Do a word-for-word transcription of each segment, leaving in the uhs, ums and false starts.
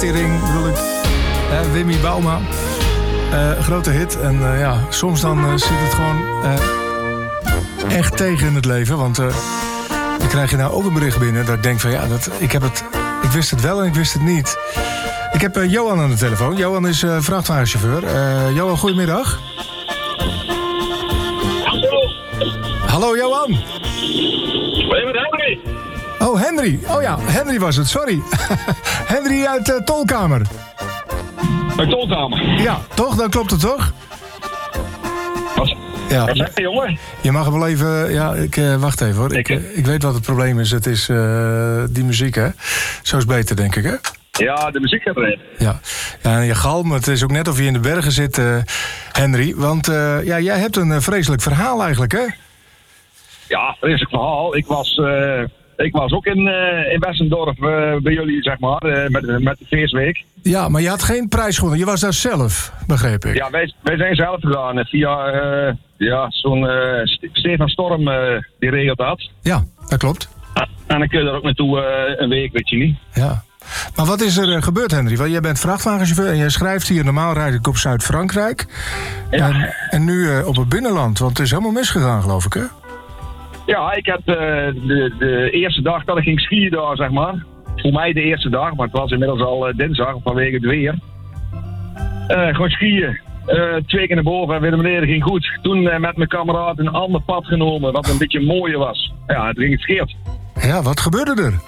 Ketting bedoel ik. Uh, Wimmy Bauma. Uh, grote hit. En uh, ja, soms dan uh, zit het gewoon uh, echt tegen in het leven. Want uh, dan krijg je nou ook een bericht binnen dat ik denk van ja, dat, ik, heb het, ik wist het wel en ik wist het niet. Ik heb uh, Johan aan de telefoon. Johan is uh, vrachtwagenchauffeur. Uh, Johan, goedemiddag. Hallo Johan. Ben je met Henry? Oh, Henry. Oh ja, Henry was het, sorry. Henry uit uh, Tolkamer. Uit Tolkamer? Ja, toch? Dan klopt het toch? Wat? Ja. Wat zeg je, jongen? Je mag hem wel even... Ja, ik, uh, wacht even hoor. Ik, uh, ik weet wat het probleem is. Het is uh, die muziek, hè? Zo is beter, denk ik, hè? Ja, de muziek gaat erin. Ja. Ja, en je galm, het is ook net of je in de bergen zit, uh, Henry. Want uh, ja, jij hebt een uh, vreselijk verhaal eigenlijk, hè? Ja, vreselijk verhaal. Ik was... Uh... Ik was ook in, uh, in Westendorp uh, bij jullie, zeg maar, uh, met, met de feestweek. Ja, maar je had geen prijs gewonnen. Je was daar zelf, begreep ik. Ja, wij, wij zijn zelf gedaan via uh, ja, zo'n uh, Stefan Storm, uh, die regelt dat. Ja, dat klopt. Uh, en dan kun je er ook naartoe uh, een week, weet je niet. Ja. Maar wat is er uh, gebeurd, Henry? Want jij bent vrachtwagenchauffeur en jij schrijft hier normaal rijd ik op Zuid-Frankrijk. Ja. En, en nu uh, op het binnenland, want het is helemaal misgegaan, geloof ik, hè? Ja, ik heb uh, de, de eerste dag dat ik ging skiën daar, zeg maar. Voor mij de eerste dag, maar het was inmiddels al uh, dinsdag vanwege het weer. Uh, gewoon skiën. Uh, twee keer naar boven en weer naar beneden ging goed. Toen uh, met mijn kameraad een ander pad genomen, wat een beetje mooier was. Ja, het ging het scheert. Ja, wat gebeurde er?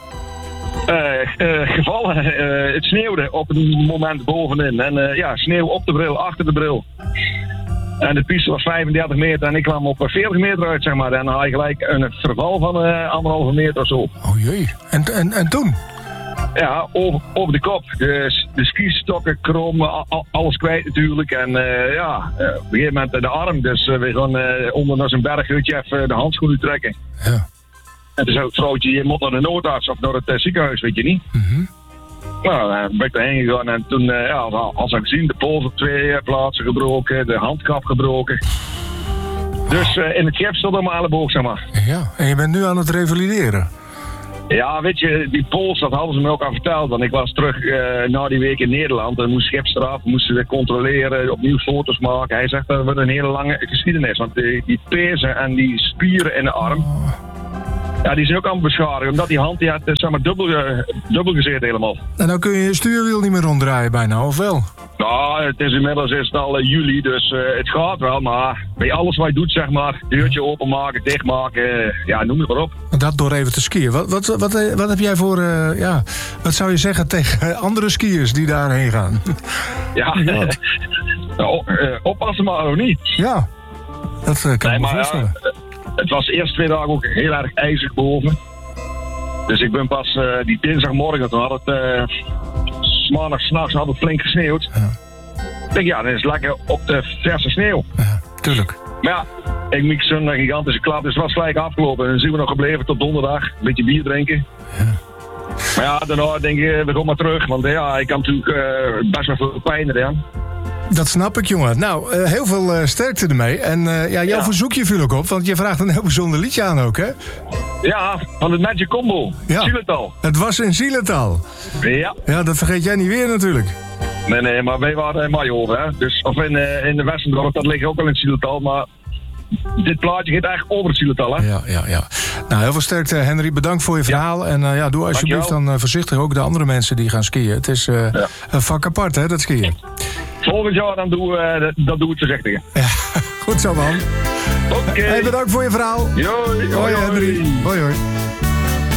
Uh, uh, gevallen. Uh, het sneeuwde op het moment bovenin. En uh, ja, sneeuw op de bril, achter de bril. En de piste was vijfendertig meter en ik kwam op veertig meter uit, zeg maar. En dan had je gelijk een verval van uh, anderhalve meter of zo. Oh jee. En, en, en toen? Ja, over, over de kop. De, de skistokken krom, al, alles kwijt natuurlijk. En uh, ja, uh, op een gegeven moment de arm. Dus uh, we gaan uh, onder naar zijn berghutje even de handschoenen trekken. Ja. En toen zei het vrouwtje, je moet naar de noodarts of naar het uh, ziekenhuis, weet je niet. Mm-hmm. Nou, dan ben ik erheen gegaan en toen, uh, ja, als ik gezien, de pols op twee plaatsen gebroken, de handkap gebroken. Dus uh, in het gips stond allemaal elleboog, zeg maar. Ja, en je bent nu aan het revalideren. Ja, weet je, die pols, dat hadden ze me ook al verteld. Want ik was terug uh, na die week in Nederland en moest gips eraf, moesten ze controleren, opnieuw foto's maken. Hij zegt dat wordt een hele lange geschiedenis, want die, die pezen en die spieren in de arm... Oh. Ja, die zijn ook allemaal beschadigd, omdat die hand die had zeg maar, dubbel, uh, dubbel gezeten helemaal. En dan kun je je stuurwiel niet meer ronddraaien bijna, of wel? Nou, het is inmiddels is het al uh, juli, dus uh, het gaat wel. Maar bij alles wat je doet, zeg maar, deurtje openmaken, dichtmaken, uh, ja, noem het maar op. Dat door even te skiën. Wat, wat, wat, wat heb jij voor, uh, ja, wat zou je zeggen tegen andere skiers die daarheen gaan? Ja, ja. nou, uh, oppassen maar of niet. Ja, dat uh, kan nee, ik me voorstellen. Ja, uh, het was de eerste twee dagen ook heel erg ijzig boven. Dus ik ben pas uh, die dinsdagmorgen, toen had het uh, maandag s'nachts had het flink gesneeuwd. Ja. Ik denk, ja, dan is het lekker op de verse sneeuw. Ja, tuurlijk. Maar ja, ik mix zo'n gigantische klap, dus het was gelijk afgelopen. En dan zijn we nog gebleven tot donderdag, een beetje bier drinken. Ja. Maar ja, daarna denk ik, we gaan maar terug, want ja, ik kan natuurlijk uh, best wel veel pijn erin. Dat snap ik, jongen. Nou, uh, heel veel uh, sterkte ermee. En uh, ja, jouw ja. verzoekje viel ook op, want je vraagt een heel bijzonder liedje aan ook, hè? Ja, van het Magic Combo. Ja. Zielental. Het was in Zielental. Ja. Ja, dat vergeet jij niet weer natuurlijk. Nee, nee, maar wij waren in Majoor, hè. Dus, of in, uh, in de Westendorp, dat ligt ook al in het Zielental, maar... Dit plaatje gaat eigenlijk over het Zielental, hè? Ja, ja, ja. Nou, heel veel sterkte, Henry. Bedankt voor je verhaal. Ja. En uh, ja, doe alsjeblieft dan uh, voorzichtig ook de andere mensen die gaan skiën. Het is uh, ja. een vak apart, hè, dat skiën. Volgend jaar dan doen we, uh, dan doen we het voorzichtig. Ja, goed zo, man. Oké. Okay. Hey, bedankt voor je verhaal. Hoi, hoi, hoi, Henry. Hoi, hoi.